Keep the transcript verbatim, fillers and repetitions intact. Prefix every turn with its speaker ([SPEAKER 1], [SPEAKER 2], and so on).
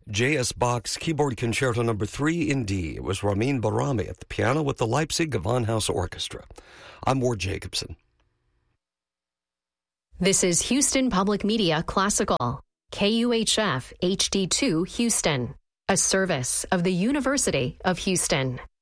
[SPEAKER 1] J S Bach's Keyboard Concerto Number three in D. It was Ramin Barami at the piano with the Leipzig Gewandhaus Orchestra. I'm Ward Jacobson.
[SPEAKER 2] This is Houston Public Media Classical, K U H F H D two Houston, a service of the University of Houston.